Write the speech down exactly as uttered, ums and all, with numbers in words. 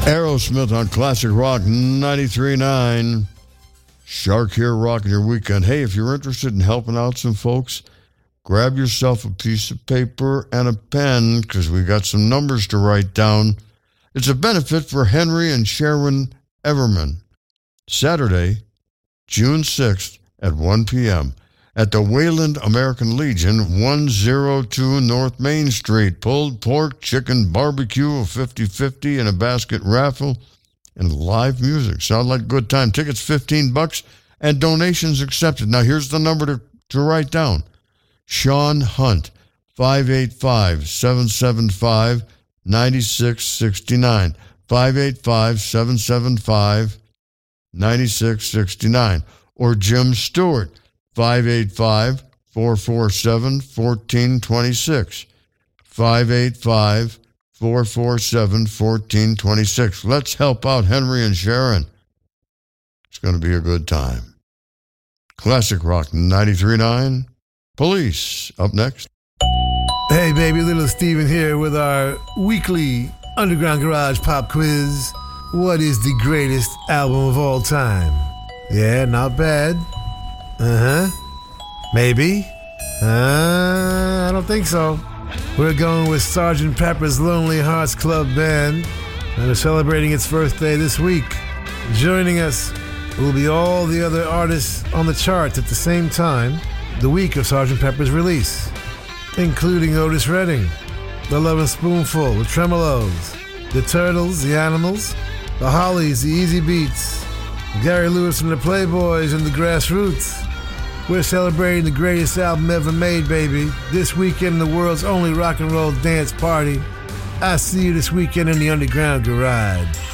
Aerosmith on Classic Rock ninety-three point nine. Shark here rocking your weekend. Hey, if you're interested in helping out some folks, grab yourself a piece of paper and a pen because we got some numbers to write down. It's a benefit for Henry and Sharon Everman. Saturday, June sixth at one p.m. at the Wayland American Legion, one oh two North Main Street. Pulled pork, chicken, barbecue, a fifty-fifty, and a basket raffle, and live music. Sound like a good time. Tickets fifteen bucks and donations accepted. Now here's the number to, to write down. Sean Hunt, five eight five, seven seven five, nine six six nine. five eight five, seven seven five, nine six six nine. Or Jim Stewart, five eight five, four four seven, one four two six. five eight five, four four seven, one four two six. Let's help out Henry and Sharon. It's going to be a good time. Classic Rock ninety-three point nine. Police up next. Hey, baby, little Steven here with our weekly Underground Garage Pop Quiz. What is the greatest album of all time? Yeah, not bad. Uh-huh. Maybe. Uh, I don't think so. We're going with Sergeant Pepper's Lonely Hearts Club Band, and they're celebrating its birthday this week. Joining us will be all the other artists on the charts at the same time, the week of Sergeant Pepper's release, including Otis Redding, The Lovin' Spoonful, The Tremolos, The Turtles, The Animals, The Hollies, The Easy Beats, Gary Lewis and the Playboys, and The Grassroots. We're celebrating the greatest album ever made, baby, this weekend in the world's only rock and roll dance party. I see you this weekend in the Underground Garage.